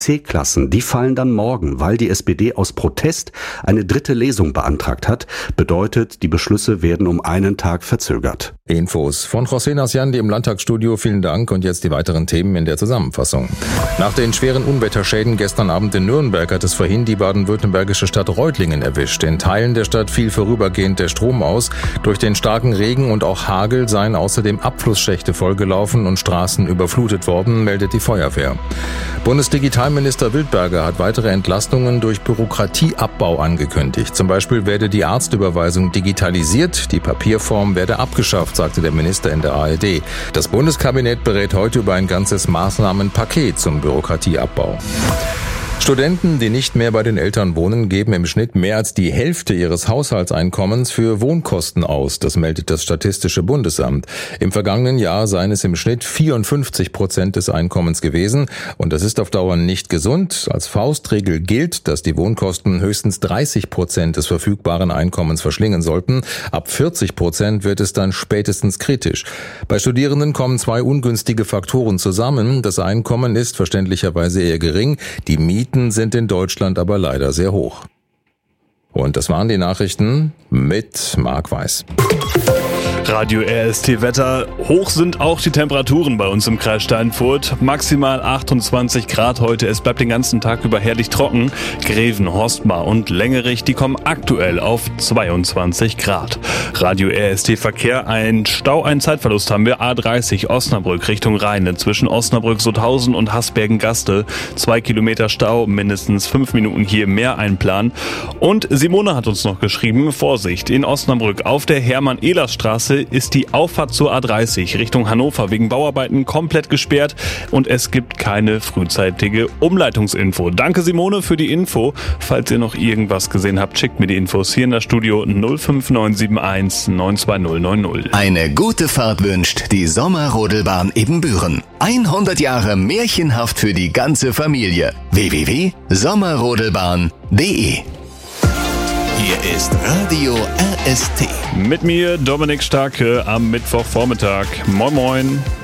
C-Klassen, die fallen dann morgen, weil die SPD aus Protest eine dritte Lesung beantragt hat. Bedeutet, die Beschlüsse werden um einen Tag verzögert. Infos von José Nasjandi im Landtagsstudio. Vielen Dank und jetzt die weiteren Themen in der Zusammenfassung. Nach den schweren Unwetterschäden gestern Abend in Nürnberg hat es vorhin die baden-württembergische Stadt Reutlingen erwischt. In Teilen der Stadt fiel vorübergehend der Strom aus. Durch den starken Regen und auch Hagel seien außerdem Abflussschächte vollgelaufen und Straßen überflutet worden, meldet die Feuerwehr. Bundesdigitalminister Wildberger hat weitere Entlastungen durch Bürokratieabbau angekündigt. Zum Beispiel werde die Arztüberweisung digitalisiert, die Papierform werde abgeschafft, sagte der Minister in der ARD. Das Bundeskabinett berät heute über ein ganzes Maßnahmenpaket zum Bürokratieabbau. Studenten, die nicht mehr bei den Eltern wohnen, geben im Schnitt mehr als die Hälfte ihres Haushaltseinkommens für Wohnkosten aus. Das meldet das Statistische Bundesamt. Im vergangenen Jahr seien es im Schnitt 54% des Einkommens gewesen. Und das ist auf Dauer nicht gesund. Als Faustregel gilt, dass die Wohnkosten höchstens 30% des verfügbaren Einkommens verschlingen sollten. Ab 40% wird es dann spätestens kritisch. Bei Studierenden kommen zwei ungünstige Faktoren zusammen. Das Einkommen ist verständlicherweise eher gering. Die Mieten sind in Deutschland aber leider sehr hoch. Und das waren die Nachrichten mit Marc Weiß. Radio RST Wetter. Hoch sind auch die Temperaturen bei uns im Kreis Steinfurt. Maximal 28 Grad heute. Es bleibt den ganzen Tag über herrlich trocken. Greven, Horstmar und Längerich, die kommen aktuell auf 22 Grad. Radio RST Verkehr. Ein Stau, einen Zeitverlust haben wir. A30 Osnabrück Richtung Rheine. Zwischen Osnabrück-Sutthausen und Hasbergen-Gaste. 2 Kilometer Stau, mindestens 5 Minuten hier mehr einplanen. Und Simone hat uns noch geschrieben, Vorsicht, in Osnabrück auf der Hermann-Ehlers-Straße ist die Auffahrt zur A30 Richtung Hannover wegen Bauarbeiten komplett gesperrt und es gibt keine frühzeitige Umleitungsinfo. Danke Simone für die Info. Falls ihr noch irgendwas gesehen habt, schickt mir die Infos hier in das Studio 05971 92090. Eine gute Fahrt wünscht die Sommerrodelbahn Ibbenbüren. 100 Jahre märchenhaft für die ganze Familie. www.sommerrodelbahn.de. Hier ist Radio RST. Mit mir Dominik Starke am Mittwochvormittag. Moin moin.